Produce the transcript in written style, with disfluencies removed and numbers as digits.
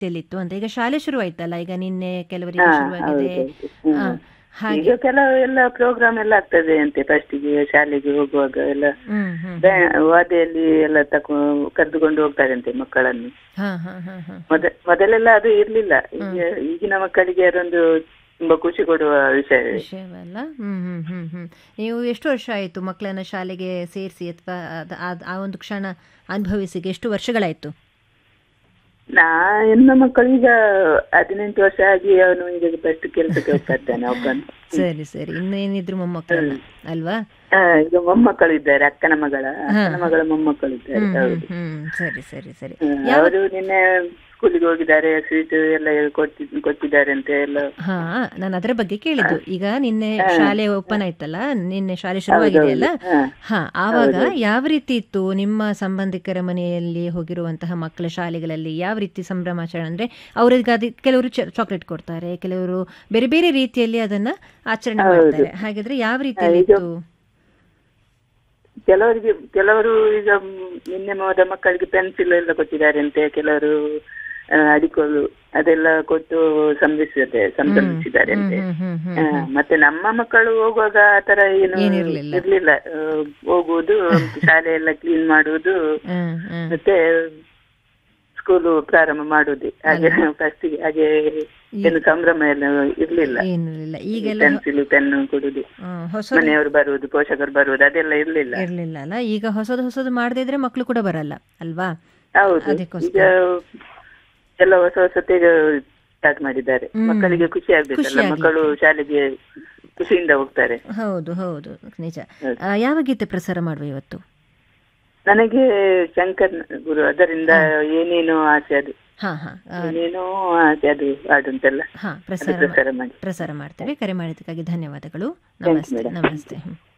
ರೀತಿಯಲ್ಲಿತ್ತು ಅಂತ. ಈಗ ಶಾಲೆ ಶುರುವಾಯ್ತಲ್ಲ, ಈಗ ನಿನ್ನೆ ಕೆಲವರಿಗೆ ಶುರುವಾಗಿದೆ. ಹಾಗೆ ಈಗ ಕೆಲವು ಎಲ್ಲ ಪ್ರೋಗ್ರಾಮ್ ಎಲ್ಲ ಆಗ್ತದೆ ಅಂತೆ. ಫಸ್ಟಿಗೆ ಶಾಲೆಗೆ ಹೋಗುವಾಗ ಎಲ್ಲ ವಾದೆಯಲ್ಲಿ ಎಲ್ಲ ಕರೆದುಕೊಂಡು ಹೋಗ್ತಾರಂತೆ ಮಕ್ಕಳನ್ನು. ಮೊದಲೆಲ್ಲ ಅದು ಇರ್ಲಿಲ್ಲ. ಈಗಿನ ಮಕ್ಕಳಿಗೆ ಅದೊಂದು ತುಂಬಾ ಖುಷಿ ಕೊಡುವ ವಿಷಯವಲ್ಲ. ನೀವು ಎಷ್ಟು ವರ್ಷ ಆಯ್ತು ಮಕ್ಕಳನ್ನ ಶಾಲೆಗೆ ಸೇರಿಸಿ ಅಥವಾ ಆ ಒಂದು ಕ್ಷಣ ಅನುಭವಿಸಿ ಎಷ್ಟು ವರ್ಷಗಳಾಯ್ತು? ನನ್ನ ಮಕ್ಕಳು ಈಗ 18 ವರ್ಷ ಆಗಿ ಅವನು ಈಗ ಫಸ್ಟ್ ಕೆಲಸಕ್ಕೆ ಹೋಗ್ತಾ ಇದ್ದಾನೆ ಒಬ್ಬನು. ಸರಿ ಸರಿ, ಇನ್ನೇನಿದ್ರು ಮೊಮ್ಮಕ್ಕಳು ಅಲ್ವಾ? ಈಗ ಮೊಮ್ಮಕ್ಕಳು ಇದ್ದಾರೆ, ಅಕ್ಕನ ಮಗಳ ಮೊಮ್ಮಕ್ಕಳು ಇದ್ದಾರೆ. ಸರಿ ಸರಿ ಸರಿ. ಅವರು ನಿನ್ನೆ ಸ್ಕೂಲಿಗೆ ಹೋಗಿದ್ದಾರೆ, ಸ್ವೀಟ್ ಎಲ್ಲ ಕೊಟ್ಟಿದ್ದಾರೆ ಅಂತ ಎಲ್ಲ. ನಾನು ಅದರ ಬಗ್ಗೆ ಕೇಳಿದ್ದು. ಈಗ ನಿನ್ನೆ ಶಾಲೆ ಓಪನ್ ಆಯ್ತಲ್ಲ, ನಿನ್ನೆ ಶಾಲೆ ಶುರುವಾಗಿದೆಯಲ್ಲ, ಆವಾಗ ಯಾವ ರೀತಿ ಇತ್ತು ನಿಮ್ಮ ಸಂಬಂಧಿಕರ ಮನೆಯಲ್ಲಿ ಹೋಗಿರುವಂತಹ ಮಕ್ಕಳ ಶಾಲೆಗಳಲ್ಲಿ? ಯಾವ ರೀತಿ ಸಂಭ್ರಮಾಚರಣೆ ಅಂದ್ರೆ ಅವ್ರಿಗೆ ಕೆಲವರು ಚಾಕ್ಲೇಟ್ ಕೊಡ್ತಾರೆ, ಕೆಲವರು ಬೇರೆ ಬೇರೆ ರೀತಿಯಲ್ಲಿ ಅದನ್ನ ಆಚರಣೆ ಮಾಡ್ತಾರೆ. ಹಾಗಾದ್ರೆ ಯಾವ ರೀತಿಯಲ್ಲಿ ಇತ್ತು? ಕೆಲವರು ಈಗ ನಿನ್ನೆ ಹೋದ ಮಕ್ಕಳಿಗೆ ಪೆನ್ಸಿಲ್ ಎಲ್ಲ ಕೊಟ್ಟಿದ್ದಾರೆ ಅಂತೆ, ಕೆಲವರು ಅಡಿಕೋಲು ಅದೆಲ್ಲ ಕೊಟ್ಟು ಸಂಭ್ರಮಿಸಿದ್ದಾರೆ ಅಂತೆ. ಮತ್ತೆ ನಮ್ಮ ಮಕ್ಕಳು ಹೋಗುವಾಗ ಆತರ ಏನು ಇರ್ಲಿಲ್ಲ. ಹೋಗುವುದು, ಶಾಲೆ ಎಲ್ಲ ಕ್ಲೀನ್ ಮಾಡುವುದು, ಮತ್ತೆ ಸ್ಕೂಲು ಪ್ರಾರಂಭ ಮಾಡುದು, ಹಾಗೆ ಫಸ್ಟ್ ಹಾಗೆ ಏನು ಸಂಭ್ರಮ ಎಲ್ಲ ಇರ್ಲಿಲ್ಲ. ಪೆನ್ಸಿಲ್ ಪೆನ್ನು ಕೊಡುದು, ಮನೆಯವರು ಬರುವುದು, ಪೋಷಕರು ಬರುವುದು ಅದೆಲ್ಲ ಇರ್ಲಿಲ್ಲ ಅಲ್ಲ. ಈಗ ಹೊಸದು ಮಾಡದೇ ಇದ್ರೆ ಮಕ್ಕಳು ಕೂಡ ಬರಲ್ಲ ಅಲ್ವಾ? ಹೌದು, ಈಗ ಎಲ್ಲ ಹೊಸತೆಗೆ ಸ್ಟಾರ್ಟ್ ಮಾಡಿದ್ದಾರೆ. ಮಕ್ಕಳಿಗೆ ಖುಷಿ ಆಗ್ಬೇಕಲ್ಲ, ಮಕ್ಕಳು ಶಾಲೆಗೆ ಖುಷಿಯಿಂದ ಹೋಗ್ತಾರೆ. ಹೌದು ಹೌದು, ನಿಜ. ಯಾವ ಗೀತೆ ಪ್ರಸಾರ ಮಾಡುವ ಇವತ್ತು? ನನಗೆ ಶಂಕರ್ ಗುರು ಅದರಿಂದ ಏನೇನೋ ಆಸೆ, ಅದು ಏನೇನೋ ಆಸೆ, ಅದು ಹಾಡುಂಟಲ್ಲ, ಪ್ರಸಾರ ಮಾಡ್ತೇವೆ. ಕರೆ ಮಾಡಿದ್ದಕ್ಕಾಗಿ ಧನ್ಯವಾದಗಳು. ನಮಸ್ತೆ.